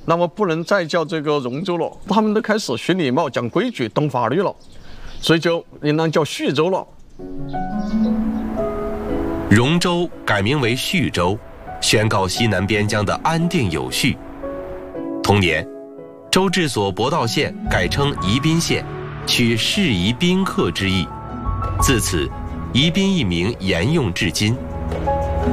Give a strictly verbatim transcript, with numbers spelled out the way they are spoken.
那么不能再叫这个荣州了，他们都开始学礼貌、讲规矩、懂法律了，所以就应当叫叙州了。 荣州改名为叙州，宣告西南边疆的安定有序。同年，州治所博道县改称宜宾县，取适宜宾客之意。自此，宜宾一名沿用至今。